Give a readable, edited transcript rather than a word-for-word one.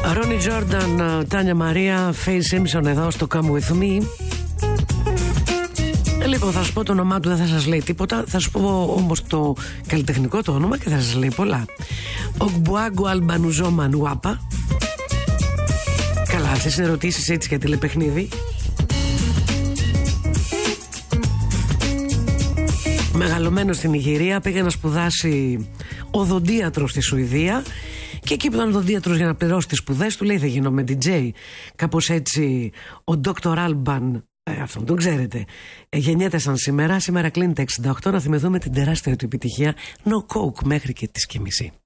Ρόνι Τζόρνταν, Τάνια Μαρία, Φέι Σίμψον εδώ στο Come With Me. Λοιπόν, θα σου πω το όνομά του, δεν θα σας λέει τίποτα. Θα σου πω όμως το καλλιτεχνικό το όνομα και θα σας λέει πολλά. Ογμπουάγκου Αλμπανουζό Μανουάπα. Καλά, αυτές είναι ερωτήσεις έτσι για τηλεπαιχνίδι. Μεγαλωμένος στην Ιγυρία, πήγε να σπουδάσει οδοντίατρο στη Σουηδία. Και εκεί που ήταν οδοντίατρος για να πληρώσει τις σπουδές του, λέει δεν γίνομαι DJ. Κάπως έτσι ο Dr. Alban, αυτόν τον ξέρετε, γεννιέται σαν σήμερα κλείνει τα 68. Να θυμηθούμε την τεράστια του επιτυχία No Coke μέχρι και τις και μισή.